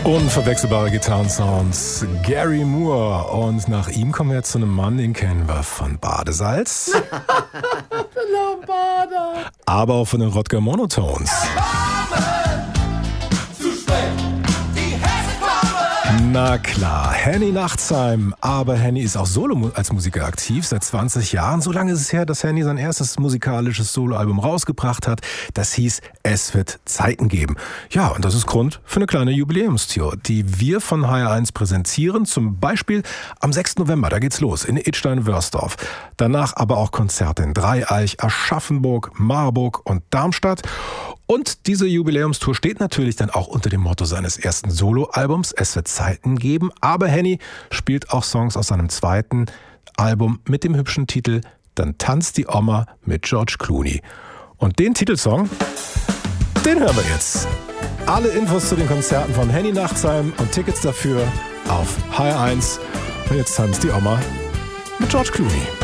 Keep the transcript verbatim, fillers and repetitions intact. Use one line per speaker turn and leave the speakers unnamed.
Unverwechselbare Gitarrensounds, Gary Moore. Und nach ihm kommen wir jetzt zu einem Mann, den kennen wir von Badesalz. Aber auch von den Rodger Monotones. Na klar, Henny Nachtsheim. Aber Henny ist auch solo als Musiker aktiv, seit zwanzig Jahren. So lange ist es her, dass Henny sein erstes musikalisches Soloalbum rausgebracht hat. Das hieß Es wird Zeiten geben. Ja, und das ist Grund für eine kleine Jubiläumstour, die wir von H R eins präsentieren. Zum Beispiel am sechsten November, da geht's los, in Idstein-Wörsdorf. Danach aber auch Konzerte in Dreieich, Aschaffenburg, Marburg und Darmstadt. Und diese Jubiläumstour steht natürlich dann auch unter dem Motto seines ersten Soloalbums, Es wird Zeiten geben. Aber Henny spielt auch Songs aus seinem zweiten Album mit dem hübschen Titel Dann tanzt die Oma mit George Clooney. Und den Titelsong, den hören wir jetzt. Alle Infos zu den Konzerten von Henny Nachtsheim und Tickets dafür auf H R eins. Und jetzt tanzt die Oma mit George Clooney.